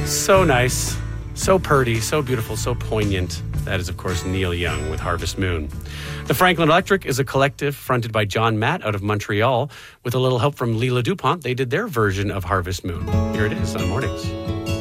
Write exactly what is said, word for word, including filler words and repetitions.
So nice, so purty, so beautiful, so poignant. That is, of course, Neil Young with Harvest Moon. The Franklin Electric is a collective fronted by John Matt out of Montreal. With a little help from Leela Dupont, they did their version of Harvest Moon. Here it is on Mornings.